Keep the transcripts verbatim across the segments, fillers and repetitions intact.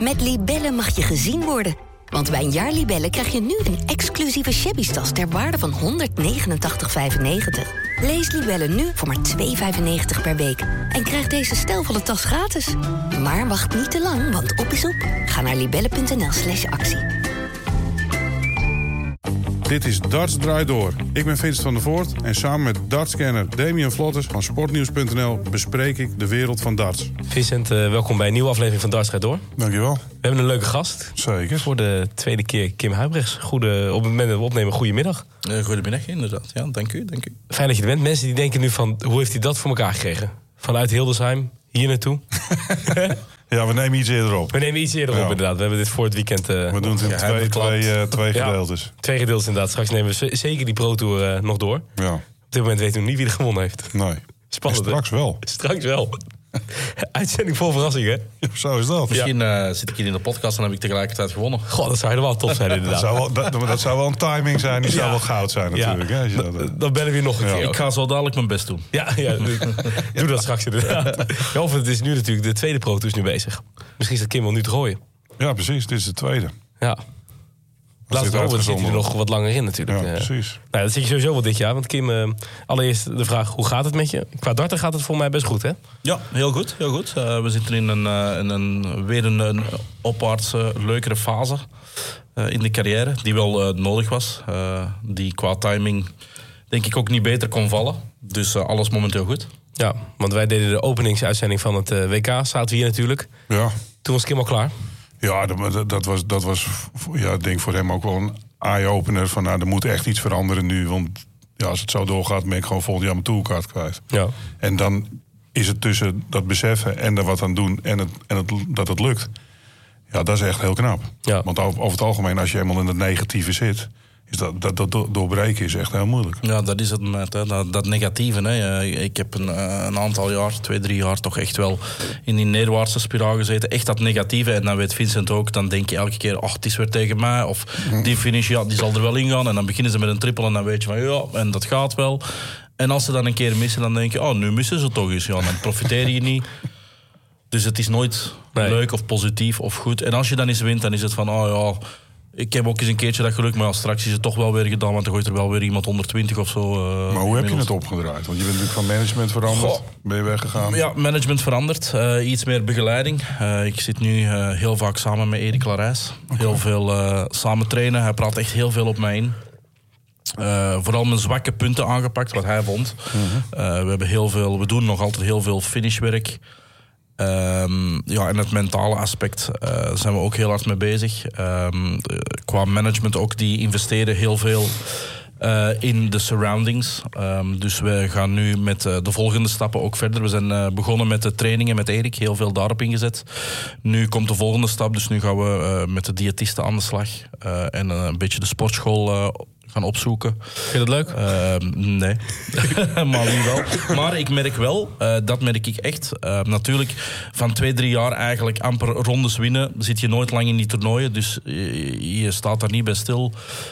Met Libellen mag je gezien worden. Want bij een jaar Libellen krijg je nu een exclusieve shabby-tas ter waarde van honderdnegenentachtig vijfennegentig. Lees Libellen nu voor maar twee euro vijfennegentig per week. En krijg deze stijlvolle tas gratis. Maar wacht niet te lang, want op is op. Ga naar libellen.nl slash actie. Dit is Darts Draait Door. Ik ben Vincent van der Voort en samen met dartscanner Damian Vlotters van sportnieuws punt n l bespreek ik de wereld van darts. Vincent, uh, welkom bij een nieuwe aflevering van Darts Draait Door. Dankjewel. We hebben een leuke gast. Zeker. Voor de tweede keer Kim Huybrechts. Goede, op het moment dat we opnemen, goedemiddag. Uh, goedemiddag, inderdaad. Ja, dank u, dank u. Fijn dat je er bent. Mensen die denken nu van, hoe heeft hij dat voor elkaar gekregen? Vanuit Hildesheim, hier naartoe. Ja, we nemen iets eerder op. We nemen iets eerder ja. op, inderdaad. We hebben dit voor het weekend... Uh, we doen het in ja, twee, twee, uh, twee ja, gedeeltes. Twee gedeeltes, inderdaad. Straks nemen we zeker die Pro Tour uh, nog door. Ja. Op dit moment weten we niet wie er gewonnen heeft. Nee. Spannend, en straks hè? wel. Straks wel. Uitzending vol verrassing, hè? Ja, zo is dat. Misschien uh, zit ik hier in de podcast en heb ik tegelijkertijd gewonnen. Goh, dat zou helemaal tof zijn, inderdaad. dat, zou wel, dat, dat zou wel een timing zijn. Die ja. zou wel goud zijn, natuurlijk. Ja. Hè, als je dat, uh... Dan bellen we hier nog een ja. keer. Ik ga zo dadelijk mijn best doen. Ja, ja doe, doe dat straks inderdaad. Ja, of het is nu natuurlijk de tweede Pro Tour is nu bezig. Misschien staat Kim wel nu te gooien. Ja, precies. Dit is de tweede. Ja. Laat het hopen, dan zit hij er nog wat langer in natuurlijk. Ja, precies. Nou, dat zit je sowieso wel dit jaar. Want Kim, uh, allereerst de vraag, hoe gaat het met je? Qua darten gaat het voor mij best goed, hè? Ja, heel goed. Heel goed. Uh, we zitten in een, uh, in een weer een, een opwaartse, leukere fase uh, in de carrière. Die wel uh, nodig was. Uh, die qua timing denk ik ook niet beter kon vallen. Dus uh, alles momenteel goed. Ja, want wij deden de openingsuitzending van het uh, W K. Zaten we hier natuurlijk. Ja. Toen was Kim al klaar. Ja, dat, dat was, dat was ja, ik denk voor hem ook wel een eye-opener. Van nou, er moet echt iets veranderen nu. Want ja, als het zo doorgaat, ben ik gewoon volgend jaar mijn tourkaart kwijt. Ja. En dan is het tussen dat beseffen en er wat aan doen en, het, en het, dat het lukt. Ja, dat is echt heel knap. Ja. Want over, over het algemeen, als je helemaal in het negatieve zit... is dat, dat, dat doorbreken is echt heel moeilijk. Ja, dat is het net, hè. Dat, dat negatieve. Hè. Ik heb een, een aantal jaar, twee, drie jaar... toch echt wel in die neerwaartse spiraal gezeten. Echt dat negatieve. En dan weet Vincent ook, dan denk je elke keer... ach, het is weer tegen mij. Of die finish, ja, die zal er wel ingaan. En dan beginnen ze met een triple en dan weet je van... ja, en dat gaat wel. En als ze dan een keer missen, dan denk je... oh, nu missen ze toch eens. Ja, dan profiteer je niet. Dus het is nooit nee. leuk of positief of goed. En als je dan eens wint, dan is het van... oh ja... Ik heb ook eens een keertje dat geluk, maar ja, straks is het toch wel weer gedaan, want dan gooit er wel weer iemand honderdtwintig of zo. Uh, maar hoe heb je het opgedraaid? Want je bent natuurlijk van management veranderd. Goh. Ben je weggegaan? Ja, management veranderd. Uh, iets meer begeleiding. Uh, ik zit nu uh, heel vaak samen met Erik Larijs. Okay. Heel veel uh, samen trainen. Hij praat echt heel veel op mij in. Uh, vooral mijn zwakke punten aangepakt, wat hij vond. Uh-huh. Uh, we, hebben heel veel, we doen nog altijd heel veel finishwerk. Um, ja, en het mentale aspect uh, zijn we ook heel hard mee bezig. Um, qua management ook, die investeren heel veel uh, in de surroundings. Um, dus we gaan nu met uh, de volgende stappen ook verder. We zijn uh, begonnen met de trainingen met Erik, heel veel daarop ingezet. Nu komt de volgende stap, dus nu gaan we uh, met de diëtisten aan de slag. Uh, en uh, een beetje de sportschool uh, gaan opzoeken. Vind je dat leuk? Uh, nee. maar wie wel. Maar ik merk wel, uh, dat merk ik echt. Uh, natuurlijk, van twee, drie jaar eigenlijk amper rondes winnen, zit je nooit lang in die toernooien. Dus je, je staat daar niet bij stil.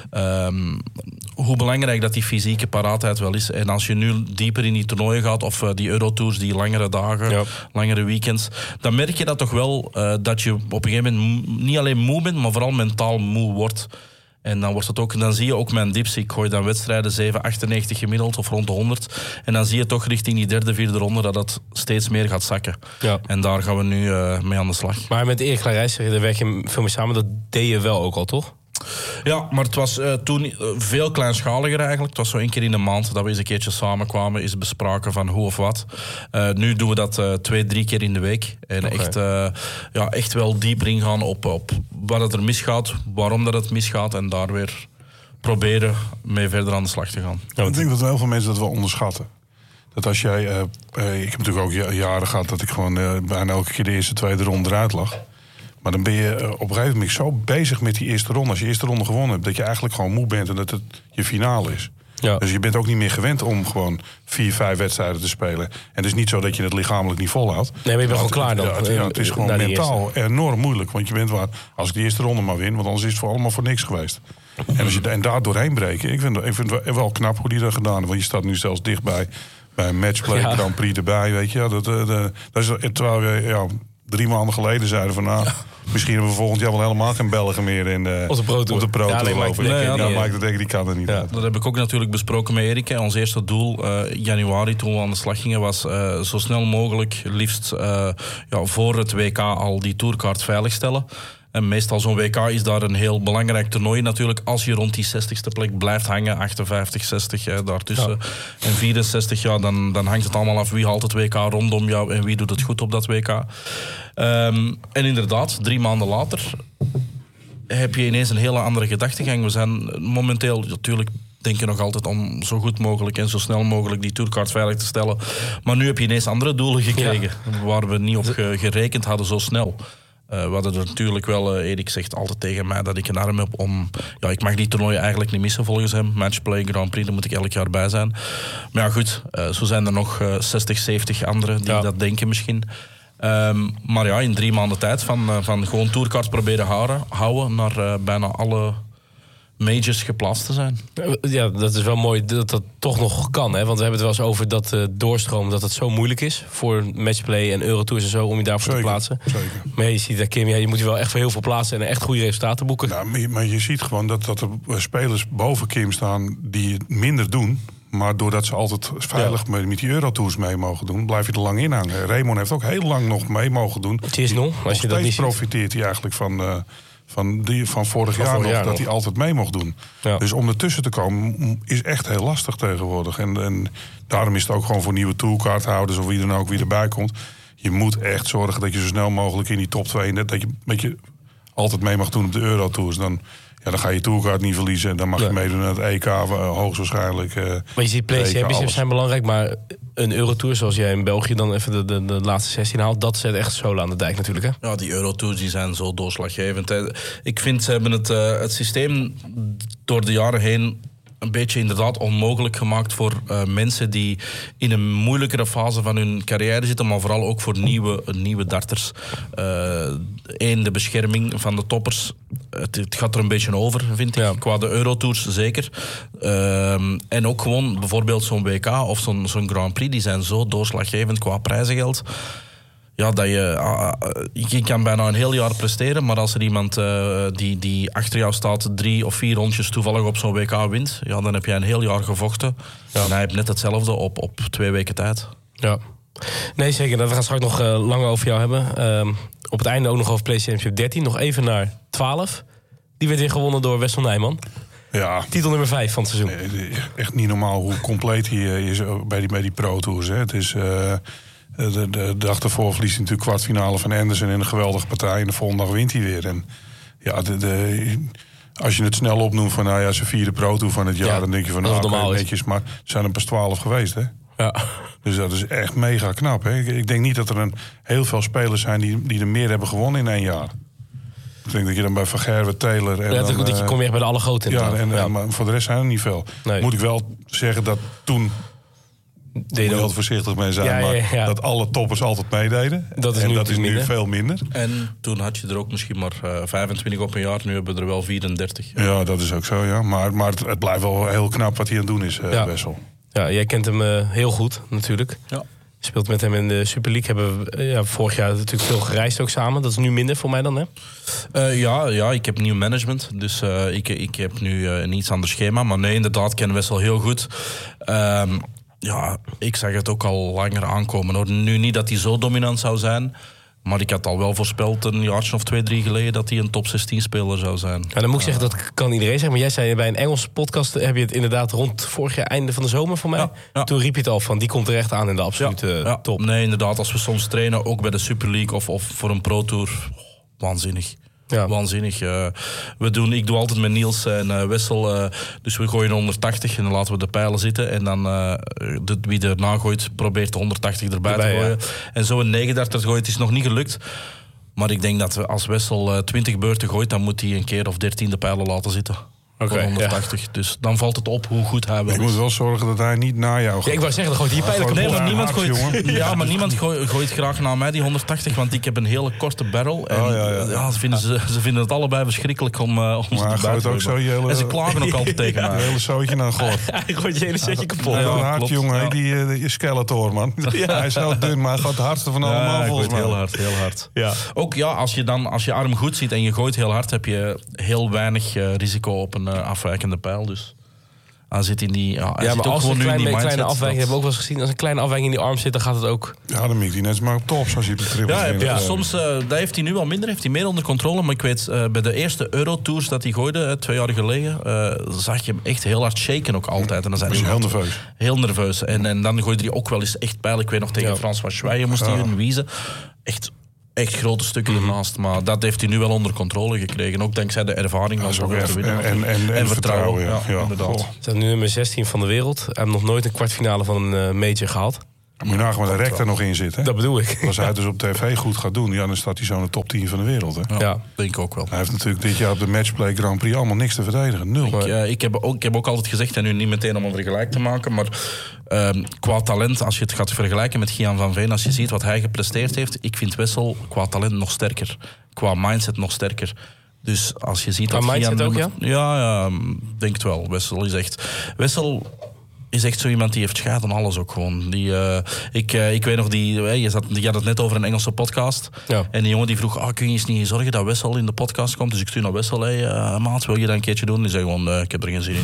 Um, hoe belangrijk dat die fysieke paraatheid wel is. En als je nu dieper in die toernooien gaat, of uh, die Eurotours, die langere dagen, ja. langere weekends, dan merk je dat toch wel, uh, dat je op een gegeven moment m- niet alleen moe bent, maar vooral mentaal moe wordt. En dan, wordt het ook, dan zie je ook mijn dips. Ik gooi dan wedstrijden zeven achtennegentig gemiddeld of rond de honderd. En dan zie je toch richting die derde, vierde ronde dat het steeds meer gaat zakken. Ja. En daar gaan we nu uh, mee aan de slag. Maar met Erik Larijs, daar werk je veel mee samen. Dat deed je wel ook al, toch? Ja, maar het was uh, toen uh, veel kleinschaliger eigenlijk. Het was zo één keer in de maand dat we eens een keertje samenkwamen, eens bespraken van hoe of wat. Uh, nu doen we dat uh, twee, drie keer in de week. En okay. echt, uh, ja, echt wel dieper ingaan op, op wat het er misgaat, waarom dat het misgaat en daar weer proberen mee verder aan de slag te gaan. Ja, ik denk dat heel veel mensen dat wel onderschatten. Dat als jij, uh, uh, ik heb natuurlijk ook jaren gehad dat ik gewoon uh, bijna elke keer de eerste, tweede ronde eruit lag. Maar dan ben je op een gegeven moment zo bezig met die eerste ronde. Als je eerste ronde gewonnen hebt, dat je eigenlijk gewoon moe bent en dat het je finale is. Ja. Dus je bent ook niet meer gewend om gewoon vier, vijf wedstrijden te spelen. En het is niet zo dat je het lichamelijk niet volhoudt. Nee, maar je bent gewoon klaar dan. Ja, het, ja, het is gewoon mentaal enorm moeilijk. Want je bent waar, als ik de eerste ronde maar win, want anders is het voor allemaal voor niks geweest. En, als je, en daar doorheen breken, ik vind, ik vind het wel knap hoe die dat gedaan heeft. Want je staat nu zelfs dichtbij bij een matchplay, ja. Grand Prix erbij, weet je. Dat, dat, dat is, terwijl je, ja, drie maanden geleden zeiden van... nou, misschien hebben we volgend jaar wel helemaal geen Belgen meer in de, Onze Pro Tour. op de Pro Tour. Ja, nee, lopen. Mike, Nee, ja, die, nou, uh, Mike, dat denk ik, die kan er niet ja. uit. Dat heb ik ook natuurlijk besproken met Erik. Ons eerste doel, uh, januari, toen we aan de slag gingen... was uh, zo snel mogelijk, liefst uh, ja, voor het W K al die tourkaart veiligstellen. En meestal zo'n W K is daar een heel belangrijk toernooi natuurlijk. Als je rond die zestigste plek blijft hangen, achtenvijftig, zestig hè, daartussen. Ja. En vierenzestig, ja, dan, dan hangt het allemaal af wie haalt het W K rondom jou en wie doet het goed op dat W K. Um, en inderdaad, drie maanden later heb je ineens een hele andere gedachtegang. We zijn momenteel natuurlijk... denken nog altijd om zo goed mogelijk en zo snel mogelijk die tourkaart veilig te stellen. Maar nu heb je ineens andere doelen gekregen, ja. waar we niet op gerekend hadden zo snel. Uh, we hadden er natuurlijk wel, uh, Erik zegt altijd tegen mij dat ik een arm heb om... Ja, ik mag die toernooien eigenlijk niet missen volgens hem. Matchplay, Grand Prix, daar moet ik elk jaar bij zijn. Maar ja, goed, uh, zo zijn er nog uh, zestig, zeventig anderen die ja. dat denken misschien. Um, maar ja, in drie maanden tijd van, uh, van gewoon tourkaart proberen houden, houden naar uh, bijna alle... majors geplaatst te zijn. Ja, dat is wel mooi dat dat toch nog kan. Hè? Want we hebben het wel eens over dat uh, doorstromen... dat het zo moeilijk is voor matchplay en Eurotours en zo... om je daarvoor zeker, te plaatsen. Zeker. Maar ja, je ziet dat, Kim, ja, je moet je wel echt voor heel veel plaatsen... en echt goede resultaten boeken. Nou, maar, je, maar je ziet gewoon dat, dat er spelers boven Kim staan... die het minder doen... maar doordat ze altijd veilig ja. met die Eurotours mee mogen doen... blijf je er lang in hangen. Raymond heeft ook heel lang nog mee mogen doen. Het is nog, als je dat niet profiteert hij eigenlijk van... Uh, Van, die, van vorig van jaar vorig nog, jaar dat nog. hij altijd mee mocht doen. Ja. Dus om ertussen te komen is echt heel lastig tegenwoordig. En, en daarom is het ook gewoon voor nieuwe tourkaarthouders... of wie dan ook wie erbij komt. Je moet echt zorgen dat je zo snel mogelijk in die top twee... dat je, dat je altijd mee mag doen op de Eurotours. Dan, ja, dan ga je tourkaart niet verliezen. En dan mag ja. je meedoen aan het E K uh, hoogstwaarschijnlijk. Uh, maar je ziet play championships zijn belangrijk... maar een Eurotour zoals jij in België dan even de, de, de laatste zestien haalt... dat zet echt zolen aan de dijk natuurlijk, hè? Ja, die Eurotours die zijn zo doorslaggevend. Hè. Ik vind, ze hebben het, uh, het systeem door de jaren heen... een beetje inderdaad onmogelijk gemaakt voor uh, mensen die in een moeilijkere fase van hun carrière zitten, maar vooral ook voor nieuwe, nieuwe darters. Eén, uh, de bescherming van de toppers. Het, het gaat er een beetje over, vind ik, ja. qua de Eurotours zeker. Uh, en ook gewoon bijvoorbeeld zo'n W K of zo'n, zo'n Grand Prix, die zijn zo doorslaggevend qua prijzengeld. Ja, dat je, uh, je kan bijna een heel jaar presteren, maar als er iemand uh, die, die achter jou staat drie of vier rondjes toevallig op zo'n W K wint, ja, dan heb jij een heel jaar gevochten. Ja. En hij heeft net hetzelfde op, op twee weken tijd. Ja. Nee, zeker. We gaan straks nog uh, lang over jou hebben. Um, op het einde ook nog over PlayStation Championship dertien. Nog even naar twaalf. Die werd weer gewonnen door Wessel Nijman. Ja. Titel nummer vijf van het seizoen. Echt niet normaal hoe compleet hij is bij die, bij die Pro Tours. Hè. Het is... Uh, De, de, de dag ervoor verliest hij natuurlijk kwartfinale van Anderson in een geweldige partij. En de volgende dag wint hij weer. En ja, de, de, als je het snel opnoemt van nou ja, zijn vierde Pro Tour van het jaar, ja, dan denk je van nou, okay, netjes, maar er zijn er pas twaalf geweest, hè? Ja. Dus dat is echt mega knap, hè? Ik, ik denk niet dat er een, heel veel spelers zijn die, die er meer hebben gewonnen in één jaar. Ik denk dat je dan bij Van Gerwen, Taylor... En ja, dan, dat je kom je echt bij de alle grote in. Ja, en, ja. en, maar voor de rest zijn er niet veel. Nee. Moet ik wel zeggen dat toen... Daar moet je altijd voorzichtig mee zijn, ja, ja, ja. maar dat alle toppers altijd meededen. Dat is en nu, dat is nu minder. veel minder. En toen had je er ook misschien maar uh, vijfentwintig op een jaar. Nu hebben we er wel vierendertig. Ja, ja dat is ook zo, ja. Maar, maar het, het blijft wel heel knap wat hij aan het doen is, uh, ja. Wessel. Ja, jij kent hem uh, heel goed, natuurlijk. Ja. Je speelt met hem in de Super League. Hebben we uh, ja, vorig jaar natuurlijk veel gereisd ook samen. Dat is nu minder voor mij dan, hè? Uh, ja, ja, ik heb nieuw management. Dus uh, ik, ik heb nu uh, een iets ander schema. Maar nee, inderdaad, kennen Wessel heel goed. Um, Ja, ik zag het ook al langer aankomen, hoor. Nu niet dat hij zo dominant zou zijn, maar ik had al wel voorspeld een jaartje of twee, drie geleden dat hij een top zestien speler zou zijn. Ja, dan moet ik zeggen, dat kan iedereen zeggen. Maar jij zei bij een Engelse podcast, heb je het inderdaad rond vorig jaar einde van de zomer voor mij. Ja, ja. Toen riep je het al van, die komt er echt aan in de absolute ja, ja. top. Nee, inderdaad, als we soms trainen, ook bij de Super League of, of voor een Pro Tour, oh, waanzinnig. Ja. Waanzinnig. Uh, we doen, ik doe altijd met Niels en uh, Wessel. Uh, dus we gooien honderdtachtig en dan laten we de pijlen zitten. En dan uh, de, wie erna gooit, probeert de honderdtachtig erbij, erbij te gooien. Ja. En zo een negenendertig gooit is nog niet gelukt. Maar ik denk dat we als Wessel uh, twintig beurten gooit, dan moet hij een keer of dertien de pijlen laten zitten. Oké, voor honderdtachtig. Ja. Dus dan valt het op hoe goed hij wel Je is. moet wel zorgen dat hij niet naar jou gaat. Ja, ik wou zeggen, dan gooit hij je pijlen Nee, kapot. maar niemand haaks, gooit, jongen. ja, maar niemand gooit, gooit graag naar mij die honderdtachtig, want ik heb een hele korte barrel. En Oh, ja, ja. ja, ze, vinden ze, ze vinden het allebei verschrikkelijk om, uh, om ze Maar hij erbij gooit te ook gooien. zo je hele... En ze klagen ook altijd tegen Een mij. hele zootje naar God. Hij gooit je hele setje kapot. Ja, Ja, een hard, klopt. jongen, Ja. die, uh, die Skeletor, man. Hij is zo dun, maar hij gaat het hardste van allemaal, Ja, ik volgens gooit mij. heel hard, heel hard. Ja. Ook ja, als je dan als je arm goed zit en je gooit heel hard, heb je heel weinig uh, risico op een uh, afwijkende pijl. Dus hij zit in die. Ja, hij Ja, zit maar ook als er gewoon een nu in kleine, die kleine mindset afwijking, dat- hebben we ook wel eens gezien. Als een kleine afwijking in die arm zit, dan gaat het ook. Ja, dan mikt hij net maar op top, zoals hij de triple Ja, wint. ja, Eh, soms, uh, dat heeft hij nu wel minder, heeft hij meer onder controle. Maar ik weet, uh, bij de eerste Eurotours dat hij gooide, uh, twee jaar geleden, uh, zag je hem echt heel hard shaken ook altijd. En dan zijn was je hij heel nerveus. Heel nerveus. En, en dan gooide hij ook wel eens echt pijl. Ik weet nog, tegen Ja. François Schweijen moest hij Ja. een wiezen. Echt, echt grote stukken ernaast. Maar dat heeft hij nu wel onder controle gekregen. Ook dankzij de ervaring van zo zo te erf- winnen. en- en- en- en vertrouwen, ja. Ja. inderdaad. Goh. Ze zijn nu nummer zestien van de wereld. Hij heeft nog nooit een kwartfinale van een uh, major gehaald. Moet je nagaan waar de rek er nog in zit, hè? Dat bedoel ik. Als hij het dus op tv goed gaat doen, ja, dan staat hij zo in de top tien van de wereld, hè? Ja, Ja. denk ik ook wel. Hij heeft natuurlijk dit jaar op de Matchplay Grand Prix allemaal niks te verdedigen. Nul. Ik, uh, ik, heb ook, ik heb ook altijd gezegd, en nu niet meteen om een vergelijk te maken, maar uh, qua talent, als je het gaat vergelijken met Gian van Veen, als je ziet wat hij gepresteerd heeft, ik vind Wessel qua talent nog sterker. Qua mindset nog sterker. Dus als je ziet Qua dat mindset Gian ook, nummer- ja? Ja, denk het wel. Wessel is echt... Wessel is echt zo iemand die heeft scheid aan alles ook gewoon. Die, uh, ik, uh, ik weet nog, die, uh, je, zat, je had het net over een Engelse podcast. Ja. En die jongen die vroeg, ah, kun je eens niet zorgen dat Wessel in de podcast komt? Dus ik stuur naar Wessel, hey, uh, maat, wil je dat een keertje doen? Die zei gewoon, uh, ik heb er geen zin in.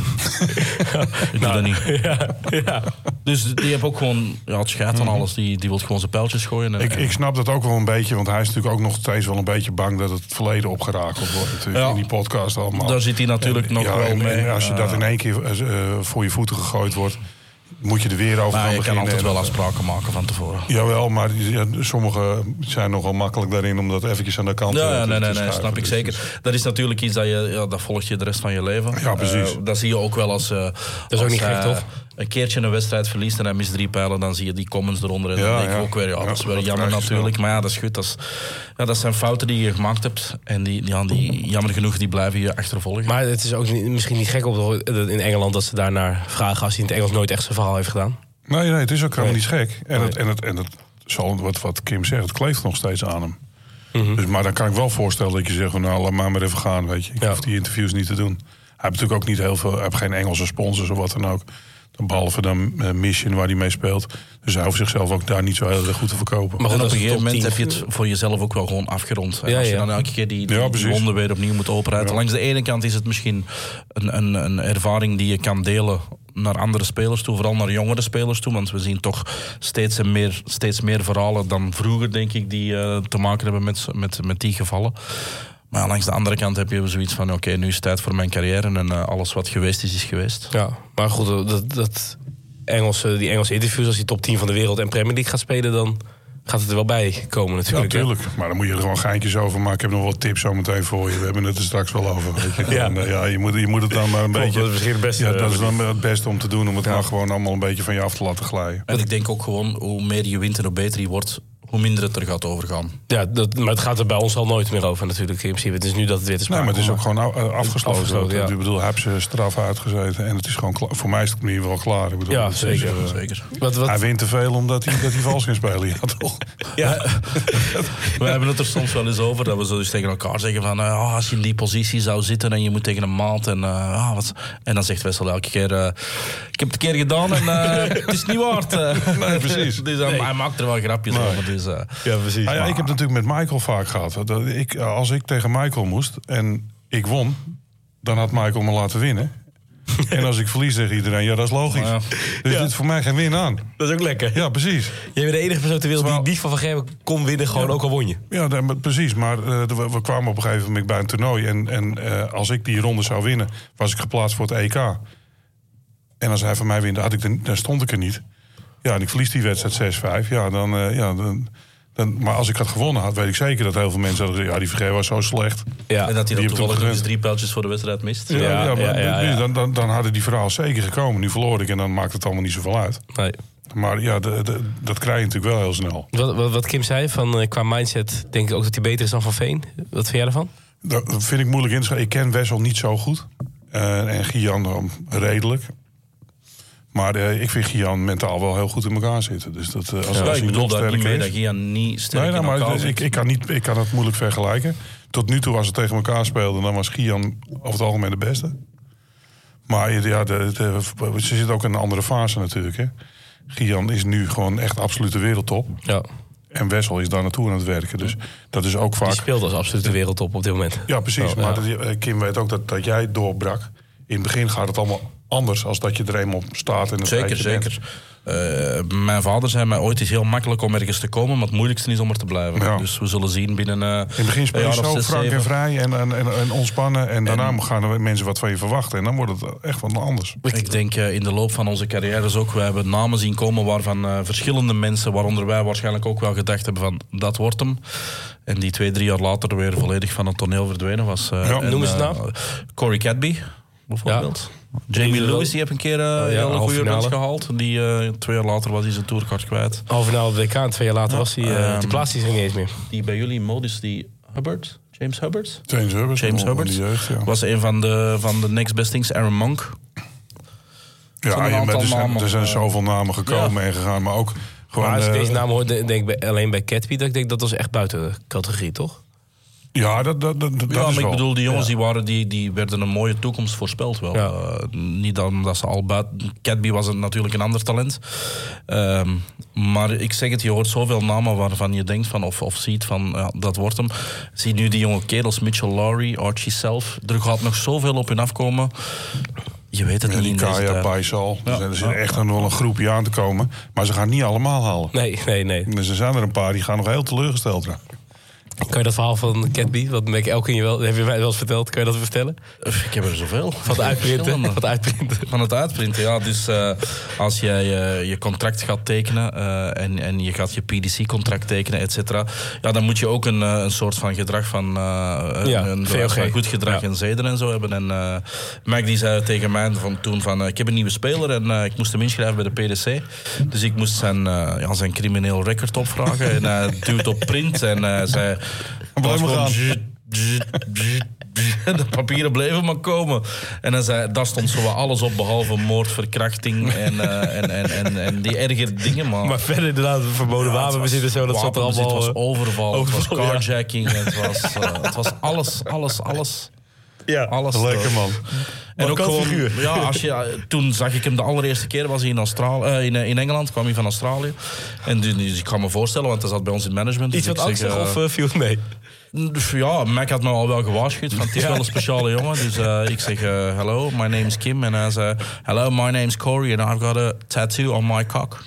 Ik doe dat niet. Ja, ja. Dus die heeft ook gewoon ja, het scheid aan alles. Die, die wil gewoon zijn pijltjes gooien. En, Ik, ik snap dat ook wel een beetje, want hij is natuurlijk ook nog steeds wel een beetje bang dat het verleden opgerakeld wordt. Natuurlijk, Ja. in die podcast allemaal. Daar zit hij natuurlijk En, nog ja, wel en, mee. en als je dat in één keer uh, voor je voeten gegooid wordt, moet je er weer over Maar gaan je kan beginnen. altijd wel En- afspraken maken van tevoren. Jawel, maar ja, sommigen zijn nogal makkelijk daarin om dat eventjes aan de kant Ja, te ja, te nee, nee, nee, schuiven. snap ik Dus- zeker. Dat is natuurlijk iets dat je, ja, dat volg je de rest van je leven. Ja, precies. Uh, dat zie je ook wel als... Uh, is ook niet gek, toch? Een keertje een wedstrijd verliest en hij mist drie pijlen, dan zie je die comments eronder. En Ja, dan denk je ja. ook weer, ja, Ja, dat is wel dat jammer krijg je natuurlijk. snel. Maar ja, dat is goed. Dat, is, ja, dat zijn fouten die je gemaakt hebt. En die, ja, die, jammer genoeg, die blijven je achtervolgen. Maar het is ook niet, misschien niet gek op de, in Engeland dat ze daarnaar vragen als hij in het Engels nooit echt zijn verhaal heeft gedaan. Nee, nee, het is ook helemaal Nee. niet gek. En, Nee. het, en, het, en het zal, wat, wat Kim zegt, het kleeft nog steeds aan hem. Mhm. Dus, maar dan kan ik wel voorstellen dat je zegt, van, nou, laat maar maar even gaan, weet je. Ik Ja. hoef die interviews niet te doen. Hij heeft natuurlijk ook niet heel veel, hij heeft geen Engelse sponsors of wat dan ook. Dan behalve dan uh, Mission waar hij mee speelt. Dus hij hoeft zichzelf ook daar niet zo heel erg goed te verkopen. Maar En goed, op dat een is gegeven top moment tien. heb je het voor jezelf ook wel gewoon afgerond. En Ja, als je ja. dan elke keer die, die, Ja, die precies. wonden weer opnieuw moet openrijden. Ja. Langs de ene kant is het misschien een, een, een ervaring die je kan delen naar andere spelers toe. Vooral naar jongere spelers toe. Want we zien toch steeds en meer, steeds meer verhalen dan vroeger, denk ik, die uh, te maken hebben met, met, met die gevallen. Maar ja, langs de andere kant heb je zoiets van, oké, nu is het tijd voor mijn carrière. En uh, alles wat geweest is, is geweest. Ja, maar goed, dat, dat Engelse, die Engelse interviews, als hij top tien van de wereld en Premier League gaat spelen, dan gaat het er wel bij komen Ja, natuurlijk. hè? natuurlijk. Maar dan moet je er gewoon geintjes over maken. Ik heb nog wat tips zo meteen voor je. We hebben het er straks wel over. Weet je. Ja. En, uh, ja, je, moet, je moet het dan maar een Klopt, beetje... dat is misschien het beste. Ja, dat is dan het beste om te doen. Om het Ja. maar gewoon allemaal een beetje van je af te laten glijden. En ik denk ook gewoon, hoe meer je wint en hoe beter je wordt, hoe minder het er gaat overgaan. Ja, dat, maar het gaat er bij ons al nooit meer over natuurlijk. In principe. Het is nu dat het weer te Nee, sprake maar het is ook komt. gewoon uh, afgesloten. Afgesloten, ja. Ik bedoel, hij heeft zijn straf uitgezeten. En het is gewoon klaar. Voor mij is het in ieder geval klaar. Ik bedoel, Ja, het is, zeker. uh, Zeker. Wat, wat, Hij wint te veel omdat hij, dat hij vals kan spelen. Ja, toch? ja, We hebben het er soms wel eens over dat we zo eens tegen elkaar zeggen van uh, als je in die positie zou zitten en je moet tegen een maat en, uh, ah, wat, en dan zegt Wessel elke keer uh, ik heb het een keer gedaan en uh, het is niet waard. Uh. Nee, precies. Dus hij, hij maakt er wel grapjes Nee. over. Dus, uh, ja, precies. Nou ja, ik heb natuurlijk met Michael vaak gehad. Dat ik, als ik tegen Michael moest en ik won, dan had Michael me laten winnen. En als ik verlies tegen iedereen, ja, dat is logisch. Ja. Dus Ja. dit is voor mij geen win aan. Dat is ook lekker. Ja, precies. Jij bent de enige persoon ter wereld die Terwijl- niet van Van Gerwen kon winnen, gewoon ook al won je. Ja, nee, maar precies. Maar uh, we, we kwamen op een gegeven moment bij een toernooi. En, en uh, als ik die ronde zou winnen, was ik geplaatst voor het E K. En als hij van mij wint, had ik de, dan stond ik er niet. Ja, en ik verlies die wedstrijd zes vijf. Ja, dan... Uh, ja, dan Dan, maar als ik had gewonnen had, weet ik zeker dat heel veel mensen hadden gezegd, ja, die Vergeer was zo slecht. Ja. en dat hij Die dan heeft toevallig hem nog eens gerend. drie pijltjes voor de wedstrijd mist. Ja, Ja, ja, maar ja, ja, ja. Dan, dan, dan hadden die verhaal zeker gekomen. Nu verloor ik en dan maakt het allemaal niet zoveel uit. Nee. Maar ja, de, de, dat krijg je natuurlijk wel heel snel. Wat, wat, wat Kim zei, van, uh, qua mindset denk ik ook dat hij beter is dan Van Veen. Wat vind jij ervan? Dat vind ik moeilijk in te schatten. Ik ken Wessel niet zo goed. Uh, en Gian um, redelijk. Maar uh, ik vind Gian mentaal wel heel goed in elkaar zitten. Dus dat, uh, als, ja, als ik bedoel dat niet mee is, dat Gian niet sterk nee, nou, in maar elkaar dus zit. ik, ik, kan niet, ik kan het moeilijk vergelijken. Tot nu toe, als ze tegen elkaar speelden, dan was Gian over het algemeen de beste. Maar ja, de, de, ze zit ook in een andere fase natuurlijk. Hè. Gian is nu gewoon echt absolute wereldtop. Ja. En Wessel is daar naartoe aan het werken. Dus dat is ook vaak... Die speelt als absolute wereldtop op dit moment. Ja, precies. Oh, maar ja. dat, Kim weet ook dat, dat jij doorbrak. In het begin gaat het allemaal anders als dat je er eenmaal staat. En Zeker, zeker. Uh, mijn vader zei mij ooit, het is heel makkelijk om ergens te komen, maar het moeilijkste is om er te blijven. Ja. Dus we zullen zien binnen uh, in het begin speel je zo zes, frank zeven. En vrij en, en, en, en ontspannen. En daarna en, gaan er mensen wat van je verwachten. En dan wordt het echt wat anders. Ik denk uh, in de loop van onze carrières ook, we hebben namen zien komen waarvan uh, verschillende mensen, waaronder wij waarschijnlijk ook wel gedacht hebben van, dat wordt hem. En die twee, drie jaar later weer volledig van het toneel verdwenen was. Uh, ja, noem eens uh, naam. Corey Cadby, bijvoorbeeld. Ja. Jamie Lewis, die heeft een keer uh, uh, ja, een goede runs gehaald. Die, uh, twee jaar later was hij zijn tourkaart kwijt. Halve finale W K en twee jaar later ja, was hij... Uh, um, die plaats is er niet eens meer. Die bij jullie in modus, die Hubbard? James Hubbard? James Hubbard. James Hubbard. Jeugd, ja. Was een van de, van de next best things. Aaron Monk. Ja, ja maar er zijn, er zijn uh, zoveel namen gekomen ja. en gegaan. Maar ook gewoon... Maar als ik uh, deze naam hoor, denk ik bij, alleen bij Cadby... dat ik denk dat was echt buiten de categorie, toch? Ja, dat, dat, dat, dat ja, is maar wel. ik bedoel, die jongens ja. die, waren, die, die werden een mooie toekomst voorspeld wel. Ja. Uh, niet omdat ze al buiten... Cadby was natuurlijk een ander talent. Um, maar ik zeg het, je hoort zoveel namen waarvan je denkt van, of, of ziet van, ja, dat wordt hem. Zie nu die jonge kerels, Mitchell Lowry, Archie Self. Er gaat nog zoveel op hun afkomen. Je weet het ja, niet. Die Kaya, Baisal. Ja. Er zit echt nog wel een groepje aan te komen. Maar ze gaan niet allemaal halen. Nee, nee, nee. Dus er zijn er een paar die gaan nog heel teleurgesteld raken. Kan je dat verhaal van Cadby, wat Mac Elkin je wel, heb je mij wel eens verteld, kan je dat vertellen? Ik heb er zoveel. Van het uitprinten? Van het uitprinten, van het uitprinten ja. Dus uh, als jij uh, je contract gaat tekenen uh, en, en je gaat je P D C-contract tekenen, et cetera, ja, dan moet je ook een, een soort van gedrag van uh, ja, een, een van goed gedrag ja. en zeden en zo hebben. En uh, Mac die zei tegen mij van toen van, uh, ik heb een nieuwe speler en uh, ik moest hem inschrijven bij de P D C. Dus ik moest zijn, uh, ja, zijn crimineel record opvragen en hij uh, duwt op print en uh, zei... Blijf maar gaan. De papieren bleven maar komen. En dan zei, daar stond zo alles op, behalve moord, verkrachting en, uh, en, en, en, en die erge dingen. Maar, maar verder inderdaad, verboden ja, wapenbezit en zo, dat zat er allemaal... Het was overval, overval het was carjacking, ja. het, was, uh, het was alles, alles, alles. Ja, alles lekker man. En ook gewoon, ja, als je, toen zag ik hem de allereerste keer, was hij in, Australië, uh, in, in Engeland, kwam hij van Australië. En dus ik kan me voorstellen, want hij zat bij ons in het management. Iets dus wat angstig uh, of uh, viel het mee? Ja, Mac had me al wel gewaarschuwd, van het is ja. wel een speciale jongen. Dus uh, ik zeg, uh, hello, my name is Kim. En hij zei, hello, my name is Corey and I've got a tattoo on my cock.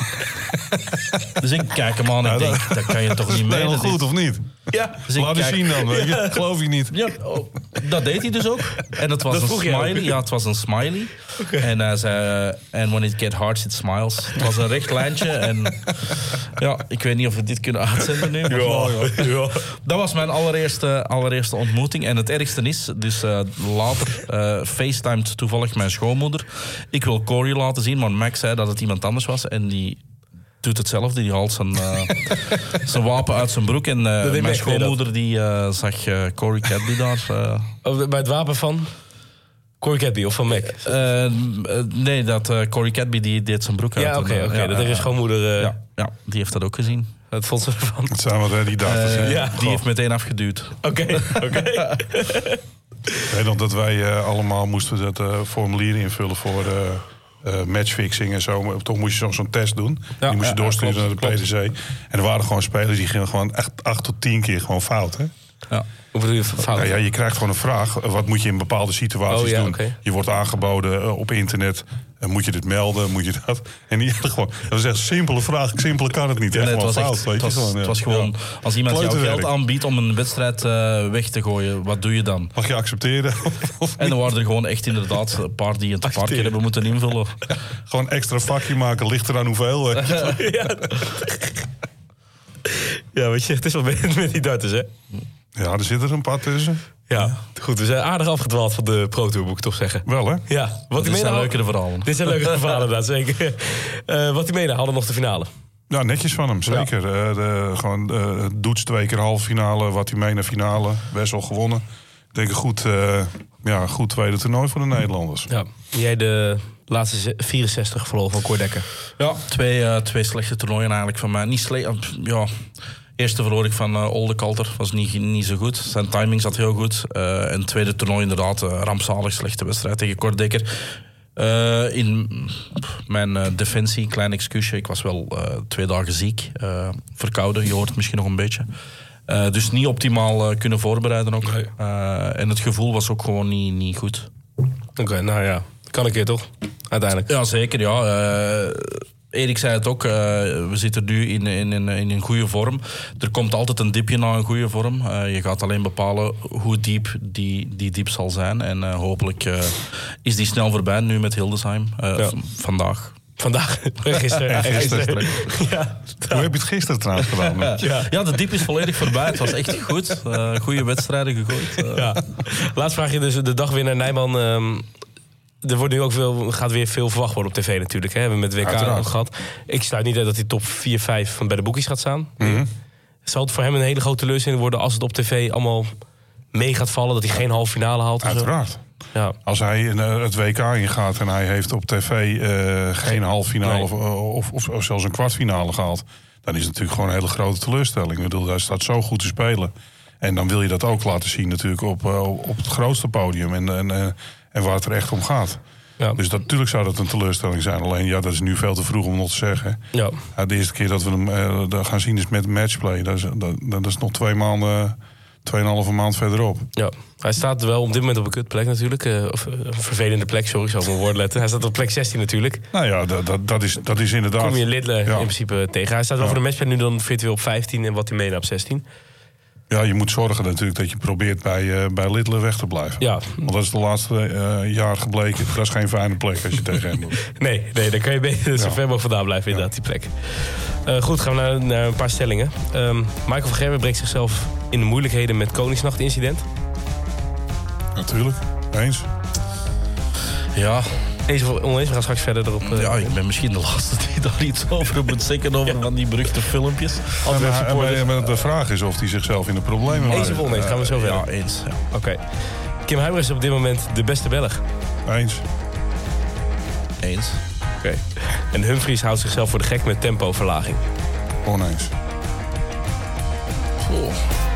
Dus ik kijk hem aan en ja, denk, dat, dat kan je toch niet menen. Is dat goed of niet? Ja. Dus laat eens zien dan, weet je. Ja. Geloof je niet. Ja, oh, dat deed hij dus ook. En het was dat een smiley. Ja, het was een smiley. Okay. En hij zei, uh, and when it gets hard, it smiles. Het was een recht lijntje. En ja, ik weet niet of we dit kunnen uitzenden nu. Maar ja, ja. Ja. Dat was mijn allereerste, allereerste ontmoeting. En het ergste is, dus uh, later uh, facetimed toevallig mijn schoonmoeder. Ik wil Corey laten zien, maar Max zei dat het iemand anders was. En die doet hetzelfde. Die haalt zijn, uh, zijn wapen uit zijn broek. En uh, mijn schoonmoeder die uh, zag uh, Corey Cadby daar. Uh, oh, bij het wapen van Corey Cadby of van Mac? Uh, uh, nee, dat uh, Corey Cadby die deed zijn broek uit. Ja, oké, okay, okay. ja, dat heeft je schoonmoeder... Uh, ja, ja, die heeft dat ook gezien. Dat vond ze ervan. Het zijn wat die dachten. Uh, ja, die Goh. heeft meteen afgeduwd. Oké, okay, oké. Okay. Ik weet nog dat wij uh, allemaal moesten dat uh, formulier invullen voor... Uh, Uh, matchfixing en zo. Maar toch moest je zo'n test doen. Ja, die moest je ja, doorsturen ja, klopt, naar de P D C. Klopt. En er waren gewoon spelers die gingen gewoon echt acht tot tien keer gewoon fout. Hè? Ja. Hoe bedoel je fout? Nou ja, je krijgt gewoon een vraag. Wat moet je in bepaalde situaties oh, ja, doen? Okay. Je wordt aangeboden uh, op internet. Uh, moet je dit melden? Moet je dat? En die gewoon, dat was echt een simpele vraag. Simpeler kan het niet. Ja, echt nee, het, was fout, echt, het, was, gewoon, ja. het was gewoon... Ja. Als iemand jou geld aanbiedt om een wedstrijd uh, weg te gooien, wat doe je dan? Mag je accepteren? En dan waren er gewoon echt inderdaad een paar die het een paar keer hebben moeten invullen. Gewoon extra vakje maken. Ligt eraan hoeveel. ja. ja, weet je, het is wel beter met die darters, hè? Ja, er zitten er een paar tussen. Ja, goed. We zijn aardig afgedwaald van de Pro Tour, moet ik toch zeggen. Wel, hè? Ja. Wat dit zijn leukere verhalen. Dit zijn leukere verhalen, inderdaad, zeker. Uh, wat die menen, hadden nog de finale. Ja, netjes van hem, zeker. Ja. Uh, de, gewoon uh, Doets twee keer halve finale, wat hij mee naar finale. Wessel gewonnen. denk een goed, uh, ja, goed tweede toernooi voor de Nederlanders. Ja. Jij de laatste vierenzestig verloren van Cor Dekker. Ja, twee, uh, twee slechte toernooien eigenlijk van mij. Niet slecht, ja... Eerste verloor ik van uh, Oldekalter, was niet, niet zo goed. Zijn timing zat heel goed. Uh, en tweede toernooi inderdaad, uh, rampzalig slechte wedstrijd tegen Cor Dekker. Uh, in mijn uh, defensie, klein excuusje, ik was wel uh, twee dagen ziek. Uh, verkouden, je hoort het misschien nog een beetje. Uh, dus niet optimaal uh, kunnen voorbereiden ook. Nee. Uh, en het gevoel was ook gewoon niet, niet goed. Oké, okay, nou ja, kan een keer toch? Uiteindelijk. Ja, zeker, ja. Uh, Erik zei het ook, uh, we zitten nu in, in, in, in een goede vorm. Er komt altijd een dipje na een goede vorm. Uh, je gaat alleen bepalen hoe diep die, die diep zal zijn. En uh, hopelijk uh, is die snel voorbij nu met Hildesheim. Uh, ja. v- vandaag. Vandaag, gisteren. gisteren. Ja. Hoe heb je het gisteren trouwens gedaan? Ja, ja de diep is volledig voorbij. Het was echt goed. Uh, goede wedstrijden gegooid. Uh. Ja. Laatst vraag je dus de dagwinnaar Nijman... Um, Er wordt nu ook veel, gaat weer veel verwacht worden op tv natuurlijk. Hè. We hebben met W K ook gehad. Ik sluit niet uit dat hij top vier, vijf van bij de boekies gaat staan. Mm-hmm. Zal het voor hem een hele grote teleurstelling worden... als het op tv allemaal mee gaat vallen... dat hij geen halve finale haalt? Uiteraard. Ja. Als hij het W K ingaat en hij heeft op tv uh, geen halve finale... Nee. Of, of, of, of zelfs een kwartfinale gehaald... dan is het natuurlijk gewoon een hele grote teleurstelling. Ik bedoel, hij staat zo goed te spelen. En dan wil je dat ook laten zien natuurlijk op, uh, op het grootste podium... En, en, uh, en waar het er echt om gaat. Ja. Dus dat, natuurlijk zou dat een teleurstelling zijn. Alleen ja, dat is nu veel te vroeg om nog te zeggen. Ja. Ja, de eerste keer dat we hem uh, gaan zien is met matchplay. Dat is, dat, dat is nog twee maanden, tweeënhalve maand verderop. Ja. Hij staat wel op dit moment op een kutplek natuurlijk. Uh, of uh, een vervelende plek, sorry, ik zal op mijn woord letten. Hij staat op plek zestien natuurlijk. Nou ja, dat, dat, dat, is, dat is inderdaad... Kom je Lidl ja. in principe tegen. Hij staat wel ja. voor de matchplay nu dan virtueel op vijftien... en wat hij meeneemt op zestien. Ja, je moet zorgen natuurlijk dat je probeert bij, uh, bij Lidl weg te blijven. Ja. Want dat is de laatste uh, jaar gebleken. Dat is geen fijne plek als je tegen hem doet. Nee, nee, dan kan je beter ja. zo ver mogelijk vandaan blijven, inderdaad, ja. die plek. Uh, goed, gaan we naar, naar een paar stellingen. Um, Michael van Gerwen brengt zichzelf in de moeilijkheden met Koningsnacht-incident. Natuurlijk, eens. Ja... Eens of oneens, we gaan straks verder erop. Uh, ja, ik ben misschien de laatste die daar iets over moet zeggen... over ja. van die beruchte filmpjes. Ja, maar, maar, maar de vraag is of hij zichzelf in de problemen... Eens of oneens, gaan we zo verder. Ja, eens. Ja. Oké. Okay. Kim Huiber is op dit moment de beste Belg. Eens. Eens. Oké. Okay. En Humphries houdt zichzelf voor de gek met tempoverlaging. Oneens. Oh.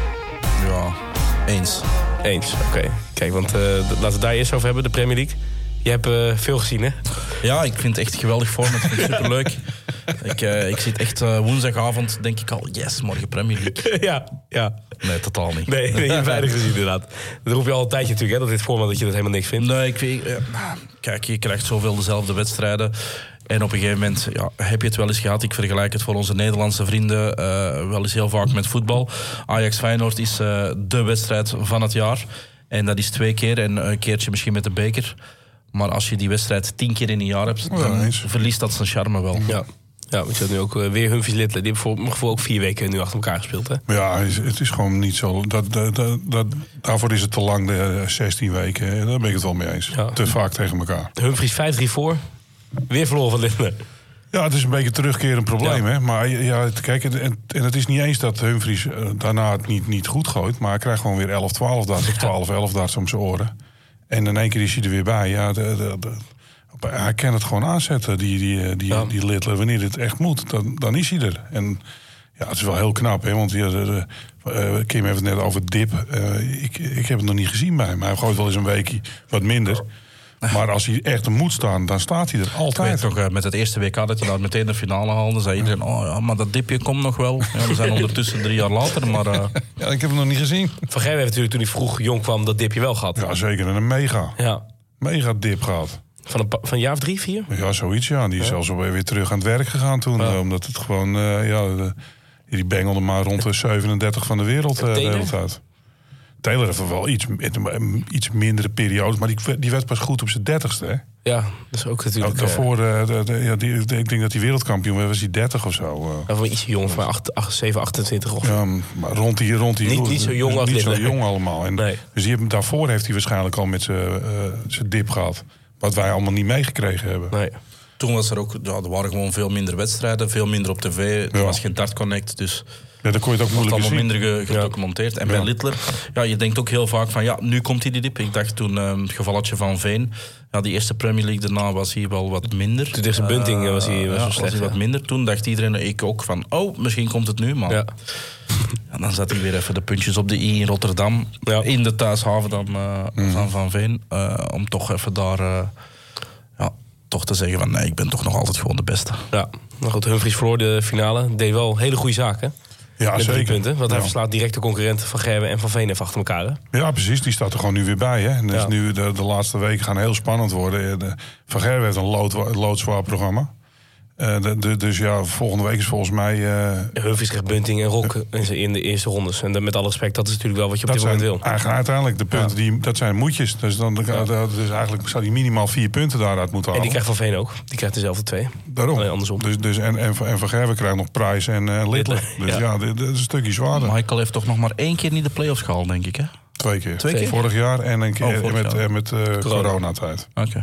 Ja, eens. Eens, oké. Okay. Kijk, want uh, laten we het daar eerst over hebben, de Premier League. Je hebt uh, veel gezien, hè? Ja, ik vind het echt geweldig vorm. Ik vind het superleuk. ik, uh, ik zit echt uh, woensdagavond, denk ik al, yes, morgen Premier League. ja, ja. Nee, totaal niet. Nee, nee je hebt weinig gezien, inderdaad. Dat roep je al een tijdje natuurlijk, hè, dat dit format dat je dat helemaal niks vindt. Nee, ik weet... Uh, kijk, je krijgt zoveel dezelfde wedstrijden. En op een gegeven moment ja, heb je het wel eens gehad. Ik vergelijk het voor onze Nederlandse vrienden uh, wel eens heel vaak met voetbal. Ajax-Feyenoord is uh, de wedstrijd van het jaar. En dat is twee keer en een keertje misschien met de beker. Maar als je die wedstrijd tien keer in een jaar hebt, dan ja, verliest dat zijn charme wel. Ja, ja want je had nu ook uh, weer Humphries Lidl. Die hebben voor mijn gevoel ook vier weken nu achter elkaar gespeeld. Hè? Ja, het is gewoon niet zo. Dat, dat, dat, dat, daarvoor is het te lang, de zestien weken. Daar ben ik het wel mee eens. Ja. Te vaak tegen elkaar. Humphries vijf drie voor. Weer verloren van Lidl. Ja, het is een beetje een terugkerend probleem. Ja. Hè? Maar ja, kijk, en, en het is niet eens dat Humphries uh, daarna het niet, niet goed gooit. Maar hij krijgt gewoon weer elf twaalf darts of twaalf elf darts om zijn oren. En in één keer is hij er weer bij. Ja, de, de, de, hij kan het gewoon aanzetten, die, die, die, ja. die Lidl. Wanneer het echt moet, dan, dan is hij er. En ja, het is wel heel knap, hè. Want ja, de, de, uh, Kim heeft het net over dip. Uh, ik, ik heb het nog niet gezien bij hem. Hij gooit wel eens een weekje wat minder. Maar als hij echt er moet staan, dan staat hij er altijd. Ik weet toch, uh, met het eerste W K dat je daar meteen de finale haalde, zei iedereen, oh ja, maar dat dipje komt nog wel. Ja, we zijn ondertussen drie jaar later, maar... Uh... Ja, ik heb hem nog niet gezien. Van Gerwen heeft natuurlijk toen hij vroeg jong kwam dat dipje wel gehad. Ja, zeker. En een mega. Ja. Mega dip gehad. Van een, pa- van een jaar of drie, vier? Ja, zoiets, ja. Die is ja. zelfs alweer weer terug aan het werk gegaan toen. Ja. Uh, omdat het gewoon, uh, ja, de, die bengelde maar rond de zevenendertig van de wereld uh, de hele tijd. Taylor heeft wel iets, iets mindere periodes, maar die, die werd pas goed op zijn dertigste, hè? Ja, dat is ook natuurlijk... Ook daarvoor, uh, de, de, ja, die, de, ik denk dat hij wereldkampioen was, was hij dertig of zo. Uh. Ja, van iets jong, van zeven, achtentwintig of... Ja, maar rond die... Rond die niet, niet zo jong als Niet dit, zo nee. jong allemaal. En, nee. Dus die, daarvoor heeft hij waarschijnlijk al met zijn uh, dip gehad. Wat wij allemaal niet meegekregen hebben. Nee. Toen was er ook... Ja, er waren gewoon veel minder wedstrijden, veel minder op tv. Er ja. was geen Dart Connect, dus... Ja, dan kon je het ook moeilijk zien. allemaal minder ge- gedocumenteerd. Ja. En bij ja. Littler, ja, je denkt ook heel vaak van, ja, nu komt hij die dip. Ik dacht toen um, het gevalletje van Veen. Ja, die eerste Premier League daarna was hij wel wat minder. Toen tegen Bunting uh, was hij, was ja, zo slecht. Was hij wat minder. Toen dacht iedereen, ik ook, van, oh, misschien komt het nu, maar... Ja. Ja, dan zet hij weer even de puntjes op de i in Rotterdam. Ja. In de thuishaven dan, uh, mm. van Van Veen. Uh, om toch even daar... Uh, ja, toch te zeggen van, nee, ik ben toch nog altijd gewoon de beste. Ja, maar goed, Humphries verloor de finale. Deed wel hele goede zaken. Ja, met zeker. Punten, want ja. hij verslaat direct de concurrenten van Gerwen en Van Veen even achter elkaar. Hè? Ja, precies. Die staat er gewoon nu weer bij. Hè? En dus ja. nu de, de laatste weken gaan heel spannend worden. De, van Gerwen heeft een lood, loodzwaar programma. Uh, de, de, dus ja, volgende week is volgens mij... Uh, Humphries krijgt Bunting en Rok uh, in de eerste rondes. En dan, met alle respect, dat is natuurlijk wel wat je op dit moment wil. Eigenlijk, uiteindelijk de punten, ja. die, dat zijn moedjes. Dus, dan, ja. dus eigenlijk zou hij minimaal vier punten daaruit moeten halen. En die krijgt Van Veen ook. Die krijgt dezelfde twee. Daarom. Alleen andersom. Dus, dus, en, en, en Van Gerwen krijgt nog Price en uh, Littler. Dus ja, ja dit, dit is een stukje zwaarder. Michael heeft toch nog maar één keer niet de play-offs gehaald, denk ik, hè? Twee keer. Twee keer? Vorig jaar en een keer oh, met, jaar. met uh, corona. coronatijd. Oké. Okay.